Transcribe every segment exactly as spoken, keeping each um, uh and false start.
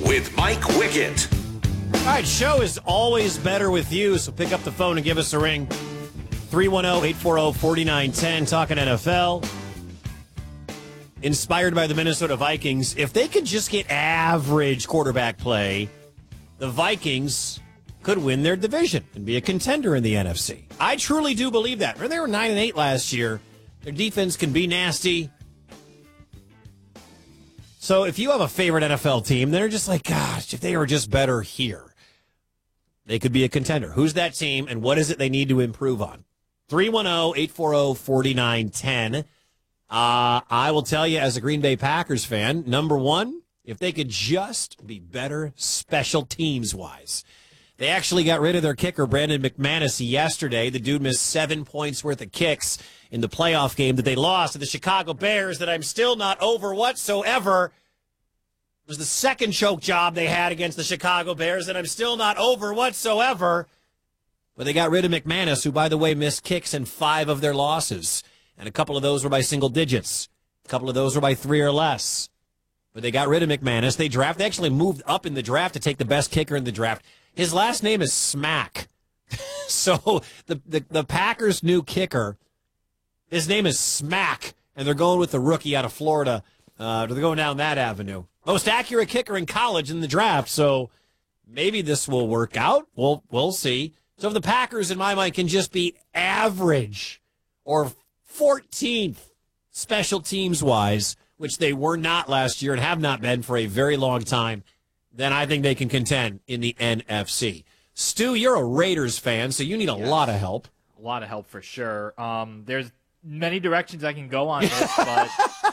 with Mike Wickett. All right, show is always better with you, so pick up the phone and give us a ring. three one zero, eight four zero, four nine one zero, talking N F L. Inspired by the Minnesota Vikings, if they could just get average quarterback play, the Vikings could win their division and be a contender in the N F C. I truly do believe that. They were nine and eight last year. Their defense can be nasty. So if you have a favorite N F L team, they're just like, gosh, if they were just better here, they could be a contender. Who's that team, and what is it they need to improve on? three one zero, eight four zero, four nine one zero. Uh, I will tell you, as a Green Bay Packers fan, number one, if they could just be better special teams-wise. They actually got rid of their kicker, Brandon McManus, yesterday. The dude missed seven points worth of kicks in the playoff game that they lost to the Chicago Bears that I'm still not over whatsoever. It was the second choke job they had against the Chicago Bears that I'm still not over whatsoever. But they got rid of McManus, who, by the way, missed kicks in five of their losses. And a couple of those were by single digits. A couple of those were by three or less. But they got rid of McManus. They draft. They actually moved up in the draft to take the best kicker in the draft. His last name is Smack. So the, the, the Packers' new kicker, his name is Smack, and they're going with the rookie out of Florida. Uh, they're going down that avenue. Most accurate kicker in college in the draft, so maybe this will work out. We'll, we'll see. So if the Packers, in my mind, can just be average or fourteenth special teams-wise, which they were not last year and have not been for a very long time, then I think they can contend in the N F C. Stu, you're a Raiders fan, so you need a yes. lot of help. A lot of help for sure. Um, there's many directions I can go on this, but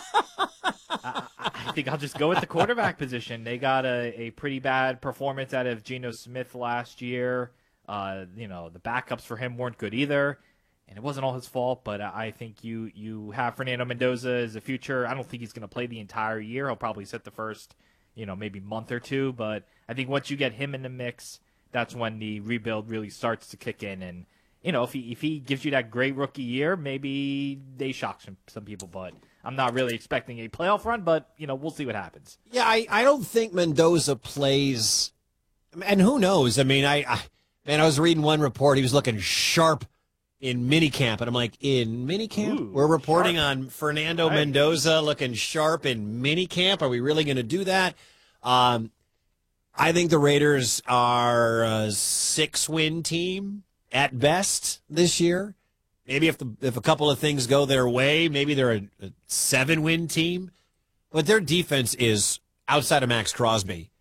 I, I think I'll just go with the quarterback position. They got a, a pretty bad performance out of Geno Smith last year. Uh, you know, the backups for him weren't good either, and it wasn't all his fault, but I think you, you have Fernando Mendoza as a future. I don't think he's going to play the entire year. He'll probably sit the first, you know, maybe month or two, but I think once you get him in the mix, that's when the rebuild really starts to kick in. And, you know, if he if he gives you that great rookie year, maybe they shock some, some people, but I'm not really expecting a playoff run, but, you know, we'll see what happens. Yeah, I, I don't think Mendoza plays, and who knows? I mean, I, I man, I was reading one report. He was looking sharp in minicamp, and I'm like, in minicamp? Ooh, We're reporting sharp. on Fernando Right. Mendoza looking sharp in minicamp. Are we really going to do that? Um, I think the Raiders are a six-win team at best this year. Maybe if the, if a couple of things go their way, maybe they're a, a seven-win team. But their defense is, outside of Max Crosby,